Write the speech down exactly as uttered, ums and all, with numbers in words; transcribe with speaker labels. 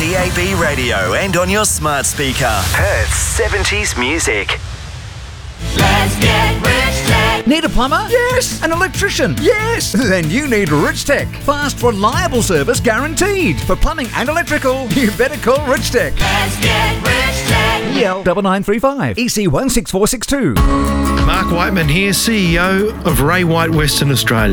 Speaker 1: D A B radio and on your smart speaker. Perth's seventies music.
Speaker 2: Let's get Rich Tech.
Speaker 3: Need a plumber? Yes. An electrician? Yes. Then you need Rich Tech. Fast, reliable service guaranteed. For plumbing and electrical, you better call Rich Tech.
Speaker 2: Let's get Rich Tech.
Speaker 3: E L nine nine three five, E C one six four six two.
Speaker 4: Mark Whiteman here, C E O of Ray White Western Australia.